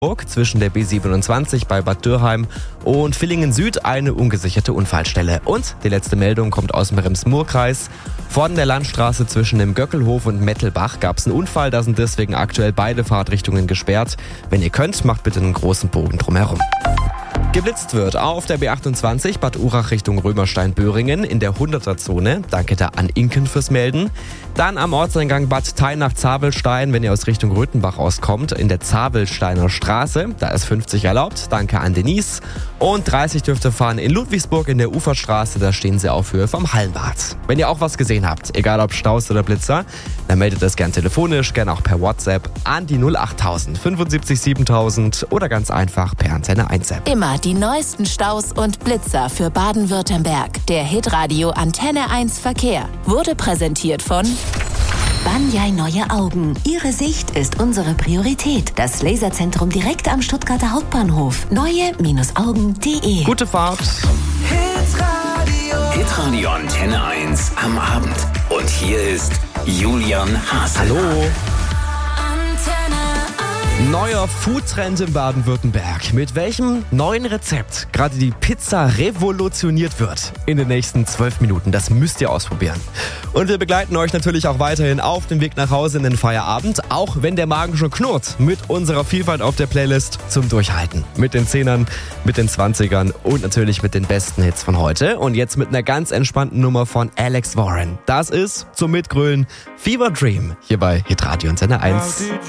Zwischen der B27 bei Bad Dürrheim und Villingen Süd eine ungesicherte Unfallstelle. Und die letzte Meldung kommt aus dem Rems-Murr-Kreis. Von der Landstraße zwischen dem Göckelhof und Mettelbach gab es einen Unfall. Da sind deswegen aktuell beide Fahrtrichtungen gesperrt. Wenn ihr könnt, macht bitte einen großen Bogen drumherum. Geblitzt wird auf der B28 Bad Urach Richtung Römerstein-Böhringen in der 100er-Zone. Danke da an Inken fürs Melden. Dann am Ortseingang Bad Teinach-Zabelstein, wenn ihr aus Richtung Röthenbach auskommt, in der Zabelsteiner Straße. Da ist 50 erlaubt. Danke an Denise. Und 30 dürft ihr fahren in Ludwigsburg in der Uferstraße. Da stehen sie auf Höhe vom Hallenbad. Wenn ihr auch was gesehen habt, egal ob Staus oder Blitzer, dann meldet das gern telefonisch, gern auch per WhatsApp an die 08000 75 7000 oder ganz einfach per Antenne 1 App. Immer die neuesten Staus und Blitzer für Baden-Württemberg. Der Hitradio Antenne 1 Verkehr wurde präsentiert von Banyai Neue Augen. Ihre Sicht ist unsere Priorität. Das Laserzentrum direkt am Stuttgarter Hauptbahnhof. Neue-Augen.de. Gute Fahrt. Hitradio Antenne 1 am Abend. Und hier ist Julian Haselmann. Hallo. Neuer Foodtrend in Baden-Württemberg. Mit welchem neuen Rezept gerade die Pizza revolutioniert wird in den nächsten 12 Minuten. Das müsst ihr ausprobieren. Und wir begleiten euch natürlich auch weiterhin auf dem Weg nach Hause in den Feierabend, auch wenn der Magen schon knurrt, mit unserer Vielfalt auf der Playlist zum Durchhalten. Mit den 10ern, mit den 20ern und natürlich mit den besten Hits von heute. Und jetzt mit einer ganz entspannten Nummer von Alex Warren. Das ist zum Mitgrölen Fever Dream hier bei Hitradio Antenne 1.